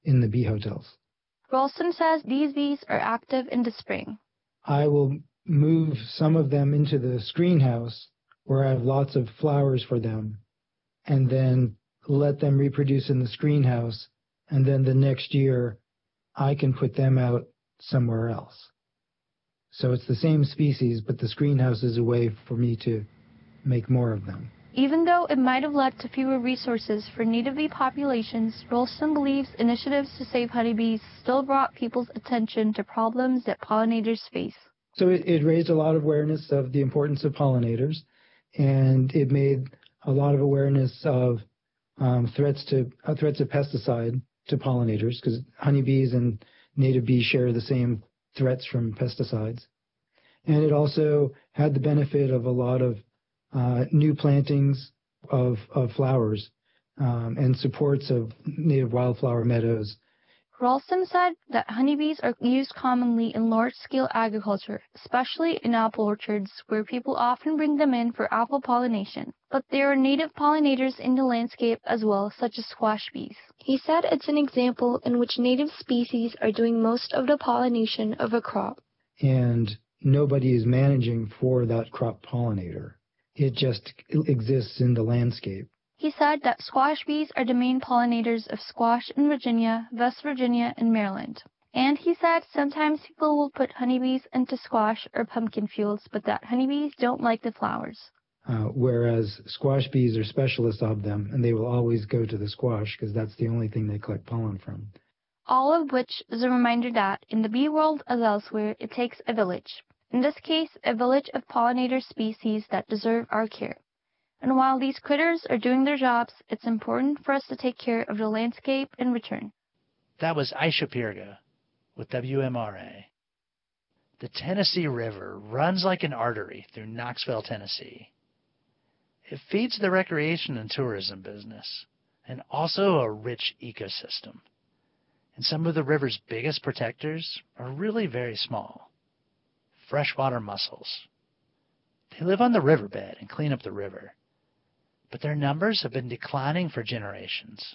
in the bee hotels. Ralston says these bees are active in the spring. I will move some of them into the screen house where I have lots of flowers for them, and then let them reproduce in the screen house, and then the next year I can put them out somewhere else. So it's the same species, but the screen house is a way for me to make more of them. Even though it might have led to fewer resources for native bee populations, Ralston believes initiatives to save honeybees still brought people's attention to problems that pollinators face. So it raised a lot of awareness of the importance of pollinators, and it made a lot of awareness of threats of pesticide to pollinators, because honeybees and native bees share the same threats from pesticides. And it also had the benefit of a lot of new plantings of flowers and supports of native wildflower meadows. Ralston said that honeybees are used commonly in large-scale agriculture, especially in apple orchards, where people often bring them in for apple pollination. But there are native pollinators in the landscape as well, such as squash bees. He said it's an example in which native species are doing most of the pollination of a crop. And nobody is managing for that crop pollinator. It just exists in the landscape. He said that squash bees are the main pollinators of squash in Virginia, West Virginia, and Maryland. And he said sometimes people will put honeybees into squash or pumpkin fields, but that honeybees don't like the flowers. Whereas squash bees are specialists of them, and they will always go to the squash because that's the only thing they collect pollen from. All of which is a reminder that, in the bee world as elsewhere, it takes a village. In this case, a village of pollinator species that deserve our care. And while these critters are doing their jobs, it's important for us to take care of the landscape in return. That was Aisha Pirga with WMRA. The Tennessee River runs like an artery through Knoxville, Tennessee. It feeds the recreation and tourism business, and also a rich ecosystem. And some of the river's biggest protectors are really very small. Freshwater mussels. They live on the riverbed and clean up the river, but their numbers have been declining for generations.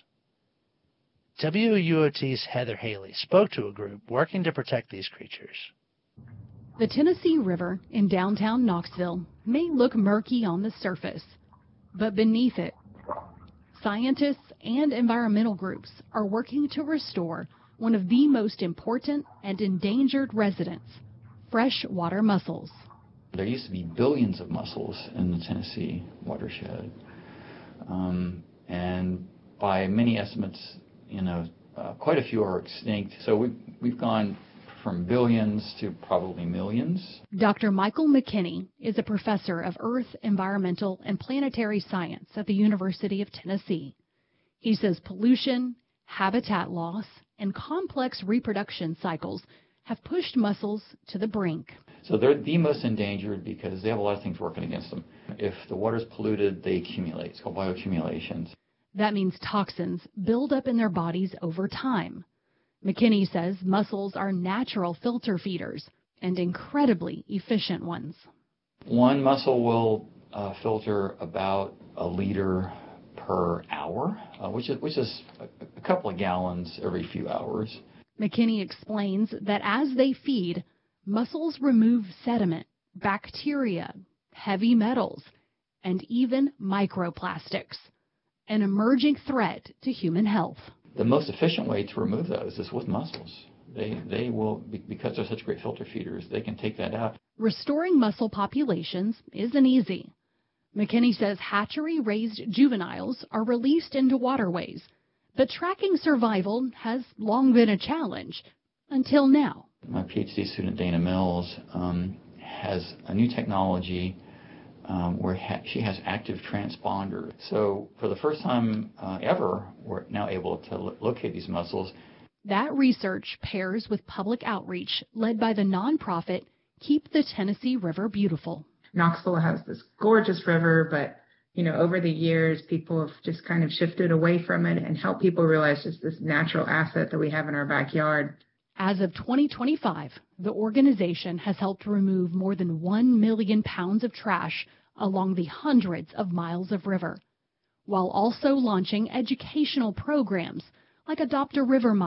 WUOT's Heather Haley spoke to a group working to protect these creatures. The Tennessee River in downtown Knoxville may look murky on the surface, but beneath it, scientists and environmental groups are working to restore one of the most important and endangered residents, freshwater mussels. There used to be billions of mussels in the Tennessee watershed. And by many estimates, quite a few are extinct. So we've gone from billions to probably millions. Dr. Michael McKinney is a professor of Earth, Environmental, and Planetary Science at the University of Tennessee. He says pollution, habitat loss, and complex reproduction cycles have pushed mussels to the brink. So they're the most endangered because they have a lot of things working against them. If the water's polluted, they accumulate. It's called bioaccumulation. That means toxins build up in their bodies over time. McKinney says mussels are natural filter feeders and incredibly efficient ones. One mussel will filter about a liter per hour, which is a couple of gallons every few hours. McKinney explains that as they feed, mussels remove sediment, bacteria, heavy metals, and even microplastics, an emerging threat to human health. The most efficient way to remove those is with mussels. They will, because they're such great filter feeders, they can take that out. Restoring mussel populations isn't easy. McKinney says hatchery-raised juveniles are released into waterways, but tracking survival has long been a challenge, until now. My PhD student, Dana Mills, has a new technology where she has active transponder. So for the first time ever, we're now able to locate these mussels. That research pairs with public outreach led by the nonprofit Keep the Tennessee River Beautiful. Knoxville has this gorgeous river, but over the years, people have just kind of shifted away from it and helped people realize just this natural asset that we have in our backyard. As of 2025, the organization has helped remove more than 1 million pounds of trash along the hundreds of miles of river, while also launching educational programs like Adopt a River